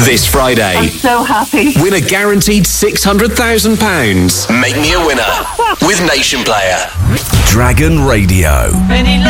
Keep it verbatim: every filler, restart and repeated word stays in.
This Friday, I'm so happy. win a guaranteed six hundred thousand pounds. Make me a winner with Nation Player. Dragon Radio. Many